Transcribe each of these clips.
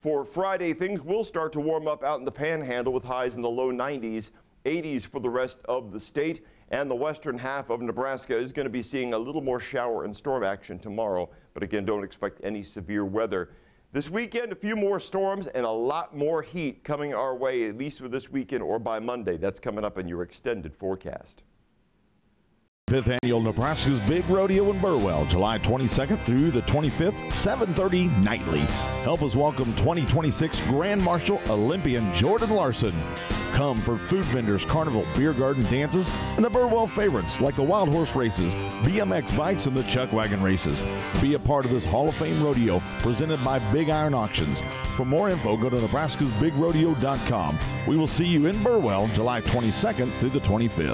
For Friday, things will start to warm up out in the Panhandle with highs in the low 90s, 80s for the rest of the state, and the western half of Nebraska is going to be seeing a little more shower and storm action tomorrow, but again, don't expect any severe weather. This weekend, a few more storms and a lot more heat coming our way, at least for this weekend or by Monday. That's coming up in your extended forecast. 5th Annual Nebraska's Big Rodeo in Burwell, July 22nd through the 25th, 7:30 nightly. Help us welcome 2026 Grand Marshal Olympian Jordan Larson. Come for food vendors, carnival, beer garden dances, and the Burwell favorites like the Wild Horse races, BMX bikes, and the Chuck Wagon races. Be a part of this Hall of Fame rodeo presented by Big Iron Auctions. For more info, go to nebraskasbigrodeo.com. We will see you in Burwell, July 22nd through the 25th.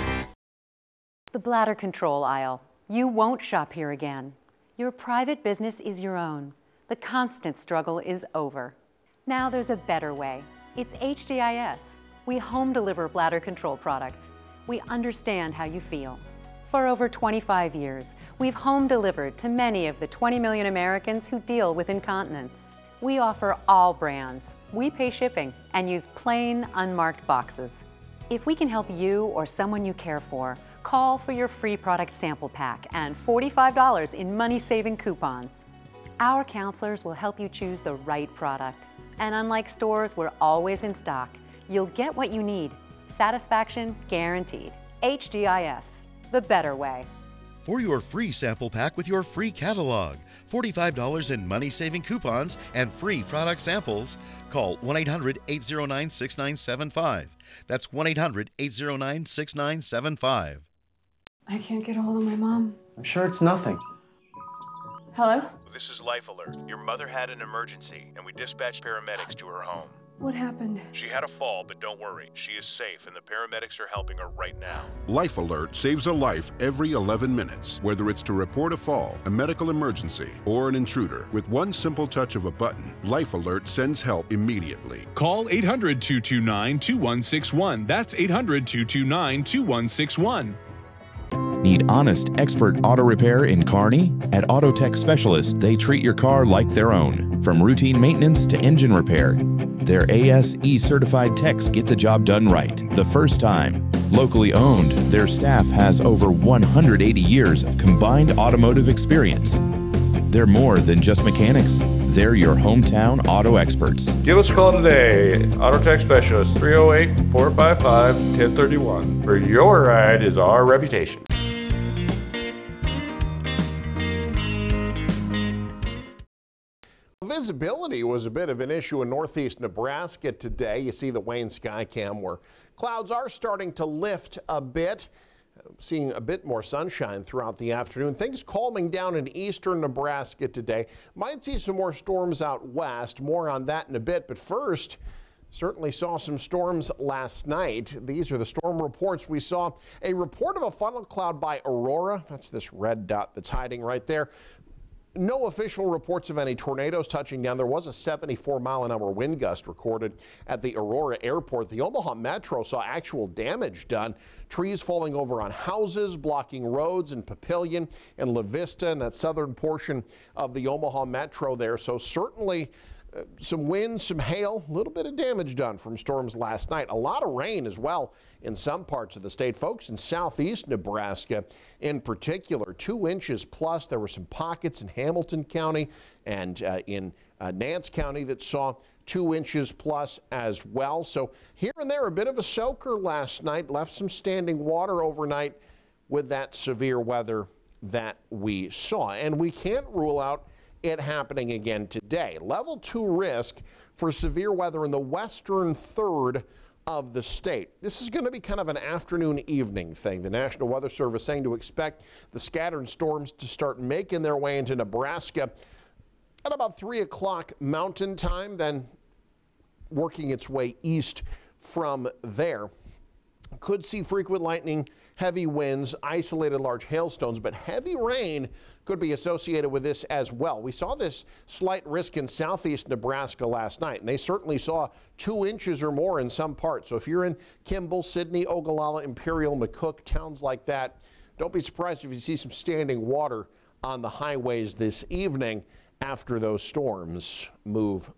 The bladder control aisle. You won't shop here again. Your private business is your own. The constant struggle is over. Now there's a better way. It's HDIS. We home deliver bladder control products. We understand how you feel. For over 25 years, we've home delivered to many of the 20 million Americans who deal with incontinence. We offer all brands. We pay shipping and use plain, unmarked boxes. If we can help you or someone you care for, call for your free product sample pack and $45 in money-saving coupons. Our counselors will help you choose the right product. And unlike stores, we're always in stock. You'll get what you need. Satisfaction guaranteed. HDIS, the better way. For your free sample pack with your free catalog, $45 in money-saving coupons, and free product samples, call 1-800-809-6975. That's 1-800-809-6975. I can't get a hold of my mom. I'm sure it's nothing. Hello? This is Life Alert. Your mother had an emergency, and we dispatched paramedics to her home. What happened? She had a fall, but don't worry. She is safe, and the paramedics are helping her right now. Life Alert saves a life every 11 minutes, whether it's to report a fall, a medical emergency, or an intruder. With one simple touch of a button, Life Alert sends help immediately. Call 800-229-2161. That's 800-229-2161. Need honest, expert auto repair in Kearney? At Auto Tech Specialists, they treat your car like their own. From routine maintenance to engine repair, their ASE certified techs get the job done right the first time. Locally owned, their staff has over 180 years of combined automotive experience. They're more than just mechanics. They're your hometown auto experts. Give us a call today. Auto Tech Specialist, 308-455-1031. For your ride is our reputation. Visibility was a bit of an issue in northeast Nebraska today. You see the Wayne Skycam where clouds are starting to lift a bit. Seeing a bit more sunshine throughout the afternoon. Things calming down in eastern Nebraska today. Might see some more storms out west. More on that in a bit. But first, certainly saw some storms last night. These are the storm reports. We saw a report of a funnel cloud by Aurora. That's this red dot that's hiding right there. No official reports of any tornadoes touching down. There was a 74-mile-an-hour wind gust recorded at the Aurora Airport. The Omaha Metro saw actual damage done. Trees falling over on houses, blocking roads in Papillion and La Vista in that southern portion of the Omaha Metro there. So certainly some wind, some hail, a little bit of damage done from storms last night. A lot of rain as well in some parts of the state. Folks in southeast Nebraska in particular, 2 inches plus. There were some pockets in Hamilton County and in Nance County that saw 2 inches plus as well. So here and there, a bit of a soaker last night, left some standing water overnight with that severe weather that we saw. And we can't rule out it happening again today. Level 2 risk for severe weather in the western third of the state. This is going to be kind of an afternoon evening thing. The National Weather Service saying to expect the scattered storms to start making their way into Nebraska at about 3 o'clock Mountain Time, then working its way east from there. Could see frequent lightning, heavy winds, isolated large hailstones, but heavy rain could be associated with this as well. We saw this slight risk in southeast Nebraska last night, and they certainly saw 2 inches or more in some parts. So if you're in Kimball, Sidney, Ogallala, Imperial, McCook, towns like that, don't be surprised if you see some standing water on the highways this evening after those storms move